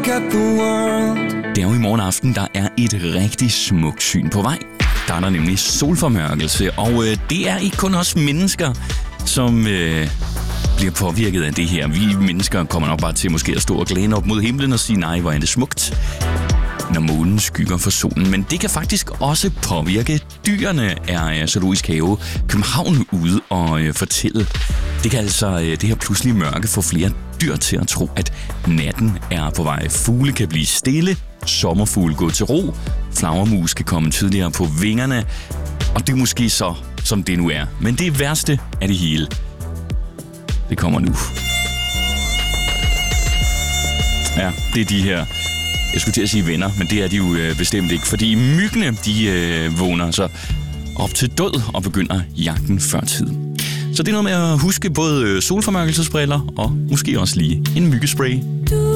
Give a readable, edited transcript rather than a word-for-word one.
Det er jo i morgen aften, der er et rigtig smukt syn på vej. Der er der nemlig solformørkelse, og det er ikke kun os mennesker, som bliver påvirket af det her. Vi mennesker kommer nok bare til måske at stå og glæne op mod himlen og sige, nej, hvor er det smukt, når månen skygger for solen. Men det kan faktisk også påvirke dyrene, er Zoologisk Have København ude og fortælle. Det kan altså det her pludselige mørke få flere dyr til at tro, at natten er på vej. Fugle kan blive stille, sommerfugle gå til ro, flagermus kan komme tidligere på vingerne, og det er måske så, som det nu er. Men det værste af det hele, det kommer nu. Ja, det er de her, jeg skulle til at sige venner, men det er de jo bestemt ikke, fordi myggene, de vågner så op til død og begynder jagten før tid. Så det er noget med at huske både solformørkelsesbriller og måske også lige en myggespray.